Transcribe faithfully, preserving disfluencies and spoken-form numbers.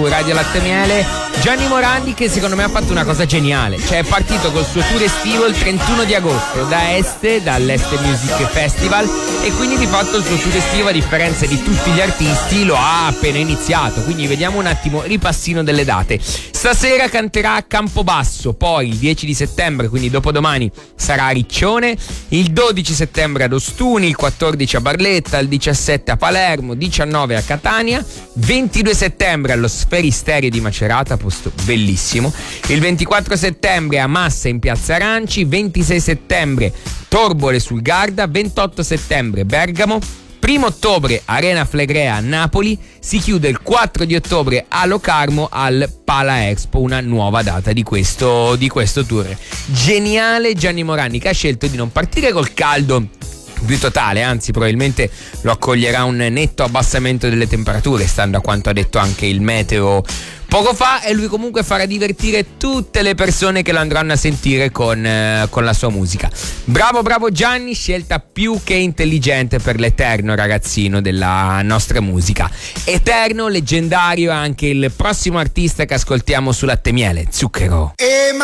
su Radio Latte Miele. Gianni Morandi, che secondo me ha fatto una cosa geniale, cioè è partito col suo tour estivo il trentuno di agosto da Este, dall'Este Music Festival, e quindi di fatto il suo tour estivo, a differenza di tutti gli artisti, lo ha appena iniziato. Quindi vediamo un attimo ripassino delle date. Stasera canterà a Campobasso, poi il dieci di settembre, quindi dopodomani, sarà a Riccione, il dodici settembre ad Ostuni, il quattordici a Barletta, il diciassette a Palermo, diciannove a Catania, ventidue settembre allo Sferisterio di Macerata, posto bellissimo, il ventiquattro settembre a Massa in Piazza Aranci, ventisei settembre Torbole sul Garda, ventotto settembre Bergamo, primo ottobre Arena Flegrea a Napoli, si chiude il quattro di ottobre a Locarno al Pala Expo, una nuova data di questo, di questo tour. Geniale Gianni Morandi, che ha scelto di non partire col caldo più totale, anzi probabilmente lo accoglierà un netto abbassamento delle temperature, stando a quanto ha detto anche il meteo poco fa, e lui comunque farà divertire tutte le persone che lo andranno a sentire con, eh, con la sua musica. Bravo bravo Gianni, scelta più che intelligente per l'eterno ragazzino della nostra musica. Eterno, leggendario anche il prossimo artista che ascoltiamo su Latte Miele, Zucchero.